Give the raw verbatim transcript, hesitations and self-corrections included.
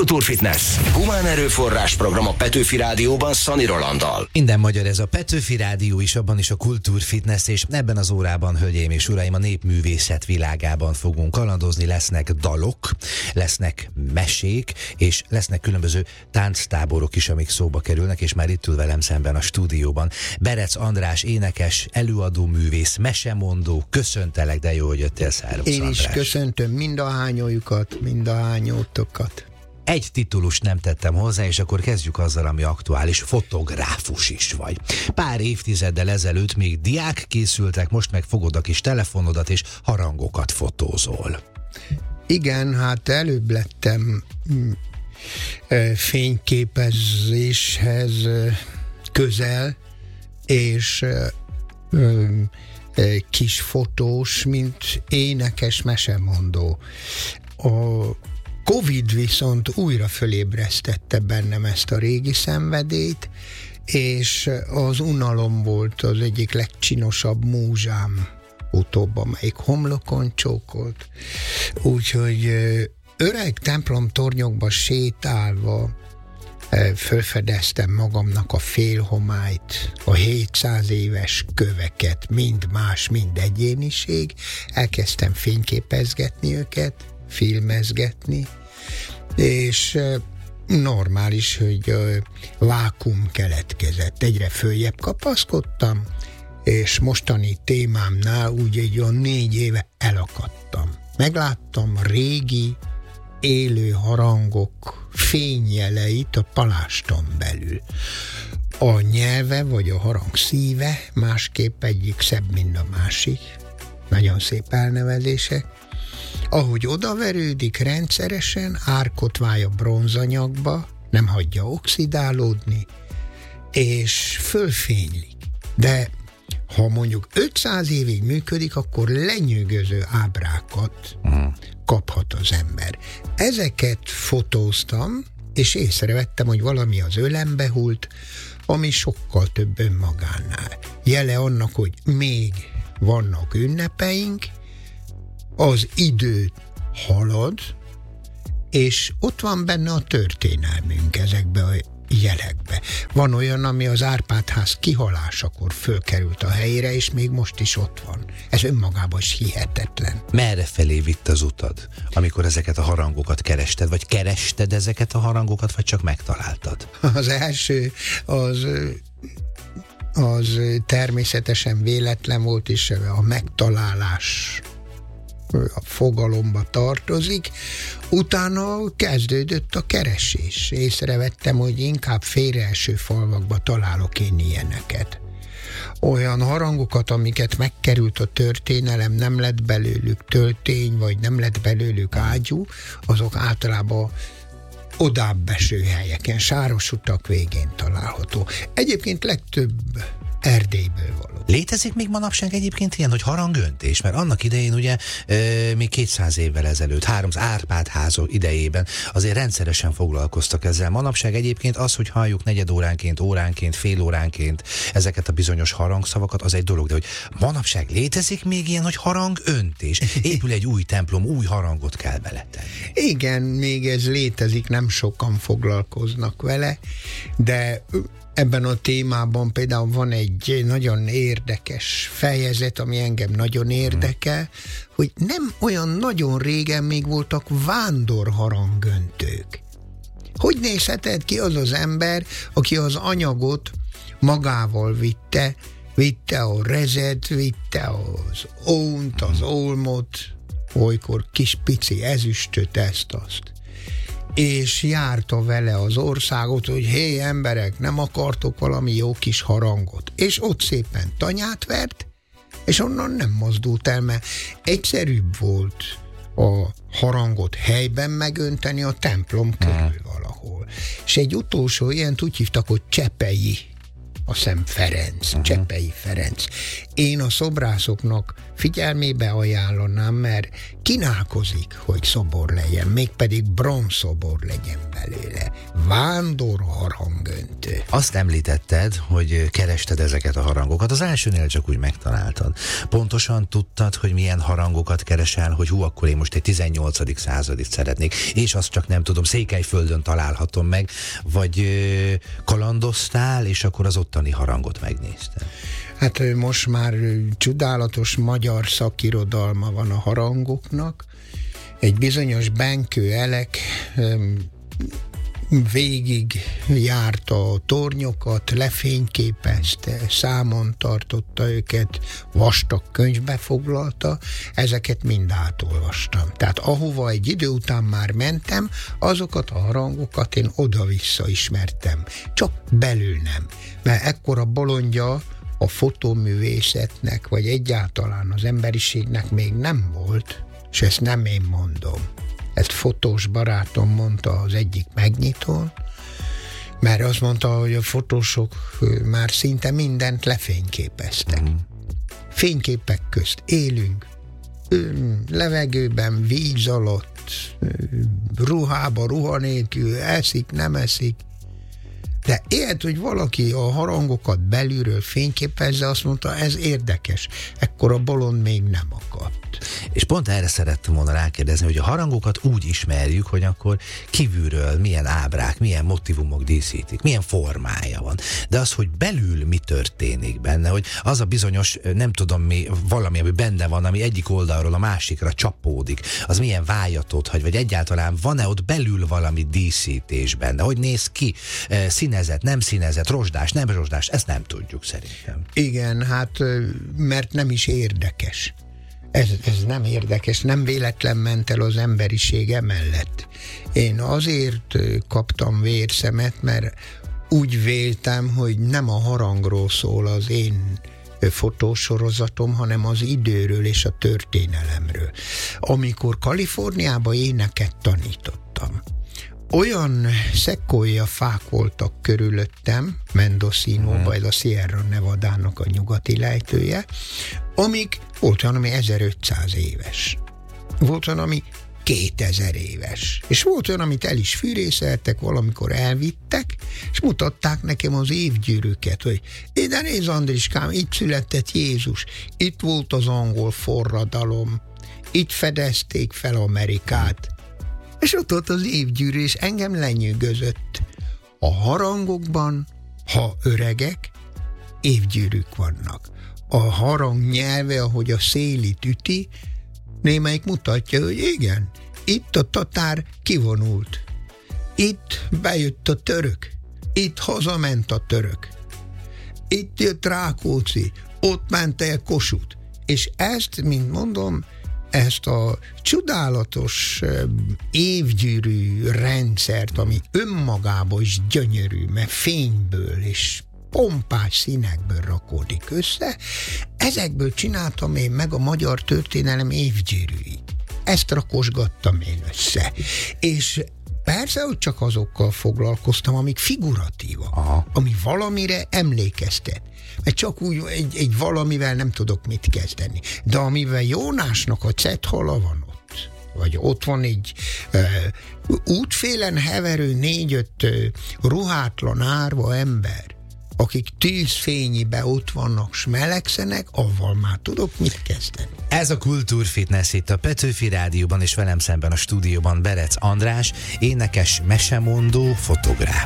Kultúrfitness. Humán erőforrás program a Petőfi Rádióban Szani Rolanddal. Minden magyar, ez a Petőfi Rádió is, abban is a Kultúrfitness, és ebben az órában, hölgyeim és uraim, a népművészet világában fogunk kalandozni. Lesznek dalok, lesznek mesék, és lesznek különböző tánctáborok is, amik szóba kerülnek, és már itt ül velem szemben a stúdióban Berec András, énekes, előadó művész, mesemondó. Köszöntelek, de jó, hogy jöttél, szervusz, Én András. is köszöntöm mind a hányójukat, mind a hányótokat. Egy titulust nem tettem hozzá, és akkor kezdjük azzal, ami aktuális. Fotográfus is vagy. Pár évtizeddel ezelőtt még diák készültek, most meg fogod a kis telefonodat, és harangokat fotózol. Igen, hát előbb lettem mm, fényképezéshez közel, és ö, ö, kis fotós, mint énekes, mesemondó. A Covid viszont újra fölébresztette bennem ezt a régi szenvedélyt, és az unalom volt az egyik legcsinosabb múzsám utóbb, amelyik homlokon csókolt. Úgyhogy öreg templomtornyokba sétálva fölfedeztem magamnak a félhomályt, a hétszáz éves köveket, mind más, mind egyéniség. Elkezdtem fényképezgetni őket, filmezgetni, és normális, hogy vákum keletkezett. Egyre följebb kapaszkodtam, és mostani témámnál úgy egy olyan négy éve elakadtam. Megláttam régi, élő harangok fényjeleit a paláston belül. A nyelve vagy a harang szíve másképp, egyik szebb, mint a másik. Nagyon szép elnevezések. Ahogy odaverődik rendszeresen, árkot válj a bronzanyagba, nem hagyja oxidálódni, és fölfénylik. De ha mondjuk ötszáz évig működik, akkor lenyűgöző ábrákat kaphat az ember. Ezeket fotóztam, és észrevettem, hogy valami az ölembe hult, ami sokkal több önmagánál. Jele annak, hogy még vannak ünnepeink, az idő halad, és ott van benne a történelmünk ezekbe a jelekbe. Van olyan, ami az Árpád-ház kihalásakor fölkerült a helyére, és még most is ott van. Ez önmagában is hihetetlen. Merre felé vitt az utad, amikor ezeket a harangokat kerested? Vagy kerested ezeket a harangokat, vagy csak megtaláltad? Az első, az... az természetesen véletlen volt, és a megtalálás a fogalomba tartozik. Utána kezdődött a keresés. Észrevettem, hogy inkább félreeső falvakba találok én ilyeneket. Olyan harangokat, amiket megkerült a történelem, nem lett belőlük töltény, vagy nem lett belőlük ágyú, azok általában odább eső helyeken, sáros utak végén található. Egyébként legtöbb Erdélyből való. Létezik még manapság egyébként ilyen, hogy harangöntés? Mert annak idején ugye e, még kétszáz évvel ezelőtt, három Árpád-ház idejében azért rendszeresen foglalkoztak ezzel. Manapság egyébként az, hogy halljuk negyed óránként, óránként, fél óránként ezeket a bizonyos harangszavakat, az egy dolog, de hogy manapság létezik még ilyen, hogy harangöntés? Épül egy új templom, új harangot kell beletenni. Igen, még ez létezik, nem sokan foglalkoznak vele, de ebben a témában például van egy nagyon érdekes fejezet, ami engem nagyon érdekel, hogy nem olyan nagyon régen még voltak vándorharangöntők. Hogy nézhetett ki az az ember, aki az anyagot magával vitte, vitte a rezet, vitte az ónt, az olmot, olykor kis pici ezüstöt, ezt-azt. És járta vele az országot, hogy hé, emberek, nem akartok valami jó kis harangot. És ott szépen tanyát vert, és onnan nem mozdult el, mert egyszerűbb volt a harangot helyben megönteni a templom körül valahol. És egy utolsó ilyent úgy hívtak, hogy csepei azt hiszem Ferenc, uh-huh. Cseppei Ferenc. Én a szobrászoknak figyelmébe ajánlanám, mert kínálkozik, hogy szobor legyen, mégpedig bronzszobor legyen belőle. Vándor harangöntő. Azt említetted, hogy kerested ezeket a harangokat. Az elsőnél csak úgy megtaláltad. Pontosan tudtad, hogy milyen harangokat keresel, hogy hú, akkor én most egy tizennyolcadik századit szeretnék, és azt csak nem tudom, Székelyföldön találhatom meg, vagy ö, kalandoztál, és akkor az ottani harangot megnézted. Hát most már csodálatos magyar szakirodalma van a harangoknak. Egy bizonyos Benkő Elek végig járta a tornyokat, lefényképezte, számon tartotta őket, vastag könyvbe foglalta, ezeket mind átolvastam. Tehát ahova egy idő után már mentem, azokat a harangokat én oda-vissza ismertem. Csak belül nem. Mert ekkora bolondja a fotóművészetnek, vagy egyáltalán az emberiségnek még nem volt, és ezt nem én mondom. Ezt fotós barátom mondta az egyik megnyitón, mert azt mondta, hogy a fotósok már szinte mindent lefényképeztek. Mm. Fényképek közt élünk, levegőben, víz alatt, ruhába, ruha nélkül, eszik, nem eszik. De élt, hogy valaki a harangokat belülről fényképezze, azt mondta, ez érdekes. Ekkor a bolond még nem akadt. És pont erre szerettem volna rákérdezni, hogy a harangokat úgy ismerjük, hogy akkor kívülről milyen ábrák, milyen motivumok díszítik, milyen formája van. De az, hogy belül mi történik benne, hogy az a bizonyos, nem tudom mi, valami, ami benne van, ami egyik oldalról a másikra csapódik, az milyen vájatot hagy, vagy egyáltalán van-e ott belül valami díszítés benne, hogy néz ki, színezet, nem színezet, rozsdás, nem rozsdás, ezt nem tudjuk szerintem. Igen, hát mert nem is érdekes. Ez, ez nem érdekes, nem véletlen ment el az emberiség emellett. Én azért kaptam vérszemet, mert úgy véltem, hogy nem a harangról szól az én fotósorozatom, hanem az időről és a történelemről. Amikor Kaliforniában éneket tanítottam, olyan szekója fák voltak körülöttem, Mendocino, hmm. vagy a Sierra Nevadának a nyugati lejtője, amik volt olyan, ami ezerötszáz éves. Volt olyan, ami kétezer éves. És volt olyan, amit el is fűrészeltek, valamikor elvittek, és mutatták nekem az évgyűrűket, hogy ide nézz, Andriskám, itt született Jézus, itt volt az angol forradalom, itt fedezték fel Amerikát. És ott volt az évgyűrű, és engem lenyűgözött. A harangokban, ha öregek, évgyűrűk vannak. A harang nyelve, ahogy a szélit üti, némelyik mutatja, hogy igen, itt a tatár kivonult. Itt bejött a török. Itt hazament a török. Itt jött Rákóczi. Ott ment el Kossuth. És ezt, mint mondom, ezt a csodálatos évgyűrű rendszert, ami önmagában is gyönyörű, mert fényből és pompás színekből rakódik össze, ezekből csináltam én meg a magyar történelem évgyűrűit. Ezt rakosgattam én össze. És persze, hogy csak azokkal foglalkoztam, amik figuratívak, aha, ami valamire emlékeztet. Mert csak úgy egy, egy valamivel nem tudok mit kezdeni. De amivel Jónásnak a cethala van ott, vagy ott van egy uh, útfélen heverő négy-öt uh, ruhátlan árva ember, akik tűzfényibe ott vannak, s melegszenek, avval már tudok mit kezdeni. Ez a Kultúrfitness itt a Petőfi Rádióban, és velem szemben a stúdióban Berec András, énekes, mesemondó, fotográf.